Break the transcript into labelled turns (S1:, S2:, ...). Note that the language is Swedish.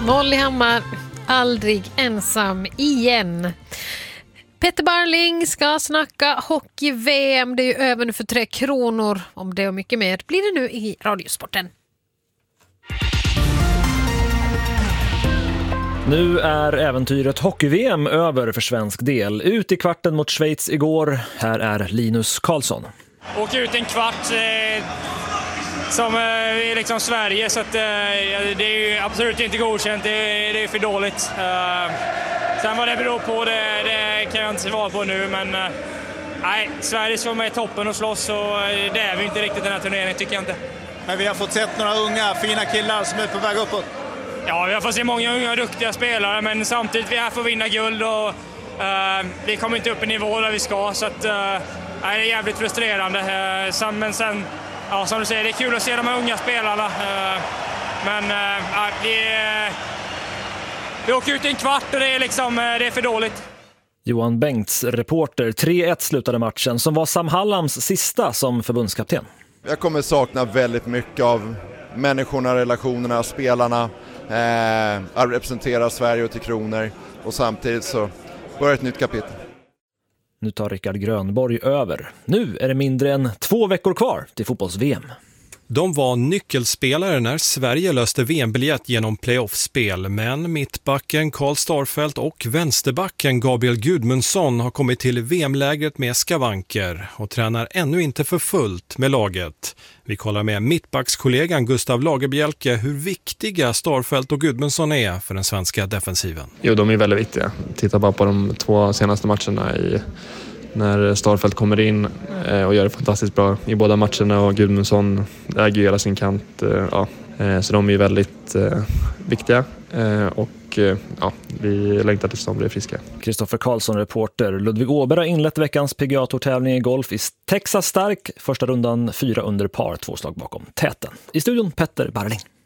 S1: Molly Hammar, aldrig ensam igen. Petter Barling ska snacka hockey-VM. Det är ju över nu för 3 kronor. Om det och mycket mer blir det nu i Radiosporten.
S2: Nu är äventyret hockey-VM över för svensk del. Ut i kvarten mot Schweiz igår. Här är Linus Karlsson.
S3: Åka ut en kvart som är liksom Sverige, så att, det är ju absolut inte godkänt. Det är för dåligt. Sen vad det beror på, det kan jag inte svara på nu, men nej, Sverige ska med i toppen och slåss, och det är vi inte riktigt den här turneringen, tycker jag inte.
S4: Men vi har fått sett några unga, fina killar som är på väg uppåt. Ja,
S3: vi har fått se många unga duktiga spelare, men samtidigt vi är här för att vinna guld, och vi kommer inte upp i nivå där vi ska, så att, det är jävligt frustrerande. Men sen, ja, som du säger, det är kul att se de här unga spelarna, men vi åker ut i en kvart och det är för dåligt.
S2: Johan Bengts, reporter. 3-1 slutade matchen, som var Sam Hallams sista som förbundskapten.
S5: Jag kommer sakna väldigt mycket av människorna, relationerna, spelarna, att representera Sverige och Tre Kronor, och samtidigt så börjar ett nytt kapitel.
S2: Nu tar Rickard Grönborg över. Nu är det mindre än 2 veckor kvar till fotbolls-VM.
S6: De var nyckelspelare när Sverige löste VM-biljett genom playoff-spel, men mittbacken Karl Starfelt och vänsterbacken Gabriel Gudmundsson har kommit till VM-lägret med skavanker och tränar ännu inte för fullt med laget. Vi kollar med mittbackskollegan Gustav Lagerbjälke hur viktiga Starfelt och Gudmundsson är för den svenska defensiven.
S7: Jo, de är väldigt viktiga. Titta bara på de 2 senaste matcherna när Starfelt kommer in och gör det fantastiskt bra i båda matcherna, och Gudmundsson äger hela sin kant. Så de är väldigt viktiga, och vi längtar tills de blir friska.
S2: Kristoffer Karlsson, reporter. Ludvig Åberg har inlett veckans PGA-tourtävling i golf i Texas Stark. Första rundan 4 under par, 2 slag bakom täten. I studion Petter Barling.